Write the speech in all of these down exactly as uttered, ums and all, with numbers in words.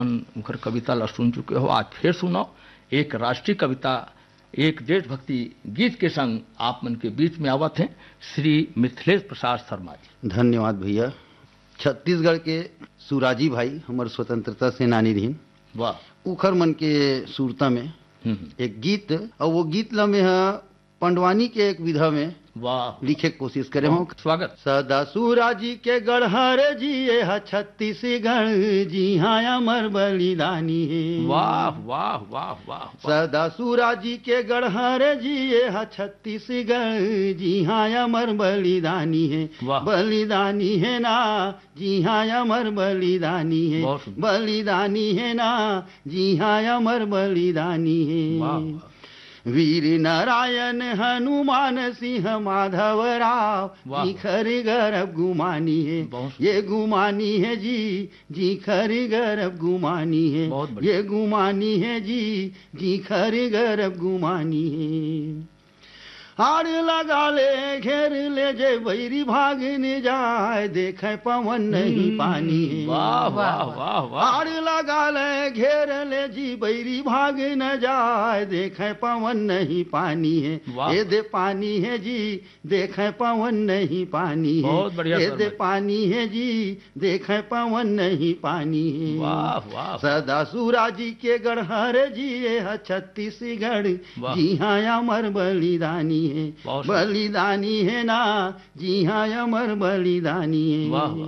मुखर कविता ला सुन चुके हो, आज फिर सुनो एक राष्ट्रीय कविता, एक देशभक्ति गीत के संग आप मन के बीच में आवत हैं श्री मिथिलेश प्रसाद शर्मा जी। धन्यवाद भैया। छत्तीसगढ़ के सुराजी भाई हमारे स्वतंत्रता सेनानी रही, वाह। उखर मन के सुरता में एक गीत, और वो गीत ला में पंडवानी के एक विधा में वाह लिखे की कोशिश करे हो। स्वागत। सदा सूराजी के गढ़हर जी ये छत्तीसगढ़ जी हाँ अमर बलिदानी है। वाह वाह वाह वाह। सदा सूराजी के गढ़हर जी ये छत्तीसगढ़ जी हाँ अमर बलिदानी है। बलिदानी है ना जी हाँ अमर बलिदानी है। बलिदानी है ना जी हाँ अमर बलिदानी है। वीर नारायण हनुमान सिंह माधव राव जी खरी गर्भ गुमानी है। ये गुमानी है जी जी खरी गर्भ गुमानी है। ये गुमानी है जी जी खरी गर्भ गुमानी है। हार लगा ले घेर ले जे बैरी भागने जाए देखे पवन नहीं पानी है। वाह वाह वाह वाह। हार लगा ले घेर ले जी बैरी भाग न जाए देखे पवन नहीं पानी है। ये दे पानी है जी देखे पवन नहीं पानी है। बहुत बढ़िया। ये दे पानी है जी देखे पवन नहीं पानी है। वाह वाह। सदा सूराजी के गढ़हर जी ये छत्तीसगढ़ जी हाँ अमर बलिदानी है। बलिदानी है ना जी हाँ अमर बलिदानी है।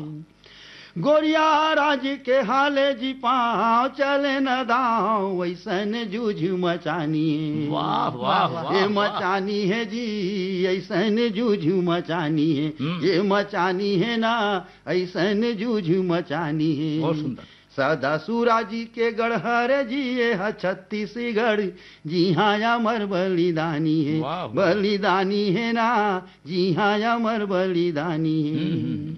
गोरिया राज के हाले जी पाँव चले न दाव वैसन जूझ मचानी है। वाह वाह वाह। ये मचानी है जी ऐसन जूझ मचानी है। ये मचानी है ना ऐसन जूझ मचानी है। बहुत सुंदर। सदा सूराजी के गढ़हर जी ये छत्तीसगढ़ जी हाँ अमर बलिदानी है। बलिदानी है ना जी हाँ अमर बलिदानी है।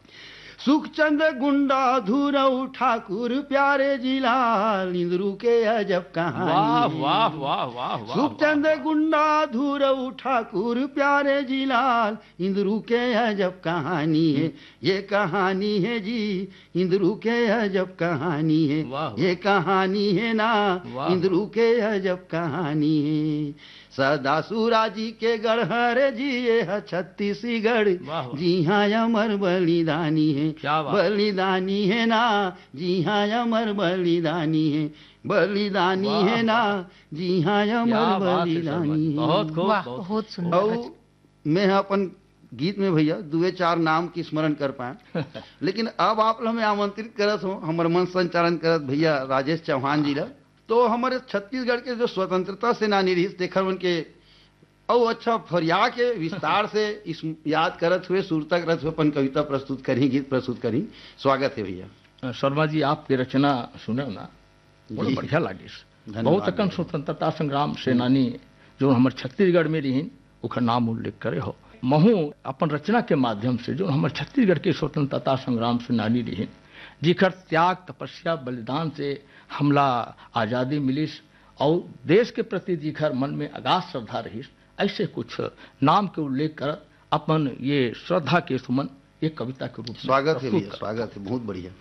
सुखचंद गुंडा धुरऊ ठाकुर प्यारे जिलाल इंद्रू के अजब कहानी। वाह वाह वाह वाह। सुखचंद गुंडा धुरऊ ठाकुर प्यारे जिलाल इंद्रू के अजब कहानी है। ये कहानी है जी इंद्रू के अजब कहानी है। ये कहानी है ना इंद्रू के अजब कहानी है। सदा सूराजी के गढ़हर जी ये छत्तीसगढ़ जी हाँ अमर बलिदानी है। बलिदानी है ना जी हाँ अमर बलिदानी है। बलिदानी है ना जी हाँ अमर बलिदानी है। बहुत खूब, बहुत सुंदर। मैं अपन गीत में भैया दुए चार नाम की स्मरण कर पाए लेकिन अब आप हमें आमंत्रित करत हो हमारे मन संचालन करत भैया राजेश चौहान जी ला। तो हमारे छत्तीसगढ़ के जो स्वतंत्रता सेनानी रही देखकर उनके और अच्छा फरिया के विस्तार से इस याद करत हुए सुरता करत हुए अपन कविता प्रस्तुत करी, गीत प्रस्तुत करी। स्वागत है भैया। शर्मा जी आपकी रचना सुने ना बड़ा बढ़िया लागी। बहुत अकन स्वतंत्रता संग्राम सेनानी जो हमारे छत्तीसगढ़ में रही उखर नाम उल्लेख करे हो। महू अपन रचना के माध्यम से जो हमारे छत्तीसगढ़ के स्वतंत्रता संग्राम सेनानी रही जिखर त्याग तपस्या बलिदान से हमला आज़ादी मिलिस और देश के प्रति जिखर मन में अगाध श्रद्धा रही, ऐसे कुछ नाम के उल्लेख कर अपन ये श्रद्धा के सुमन एक कविता के रूप में स्वागत है भैया। स्वागत है, बहुत बढ़िया।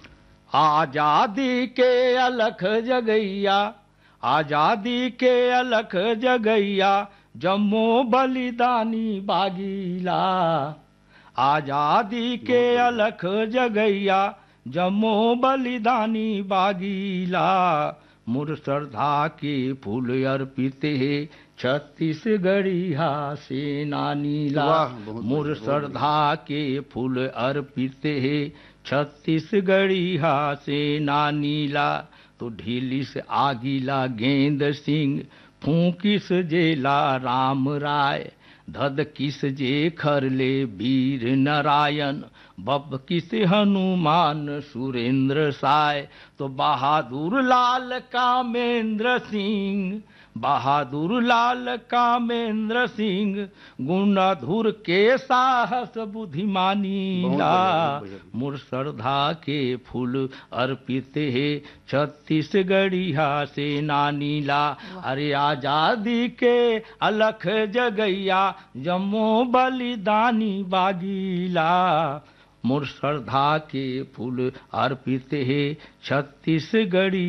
आजादी के अलख जगैया, आजादी के अलख जगैया जम्मो बलिदानी बागीला। आजादी के अलख जगैया जम्मो बलिदानी बागीला। मुर श्रद्धा के फूल अर्पित है छत्तीसगढ़िया सेनानीला। मुर श्रद्धा के फूल अर्पित है छत्तीसगढ़िया सेनानीला। तो ढीली से आगीला गेंद सिंह फूकिस जेला राम राय। धद किस जे खरले वीर नारायण बब किस हनुमान सुरेंद्र साय। तो बहादुर लाल कामेंद्र सिंह, बहादुर लाल कामेंद्र सिंह गुणधुर के साहस बुद्धिमानी ला। मुर श्रद्धा के फूल अर्पित है छत्तीसगढ़िया सेनानी ला। अरे आजादी के अलख जगैया जम्मो बलिदानी बागीला। मोर श्रद्धा के फूल अर्पित है छत्तीसगढ़ी।